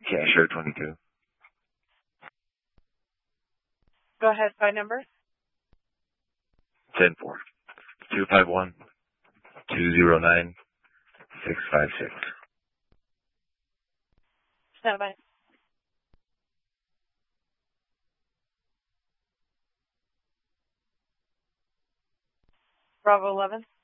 Cashier 22. Go ahead, phone number. 10-4. 251 209 656. Stand by. Bravo 11.